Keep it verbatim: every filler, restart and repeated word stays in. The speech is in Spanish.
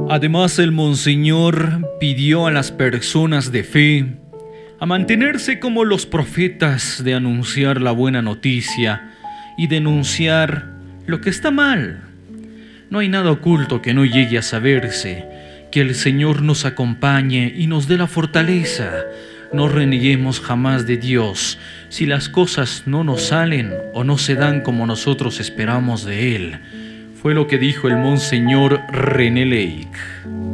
Además, el monseñor pidió a las personas de fe a mantenerse como los profetas, de anunciar la buena noticia y denunciar lo que está mal. No hay nada oculto que no llegue a saberse. Que el Señor nos acompañe y nos dé la fortaleza. No reneguemos jamás de Dios si las cosas no nos salen o no se dan como nosotros esperamos de Él. Fue lo que dijo el monseñor René Lake.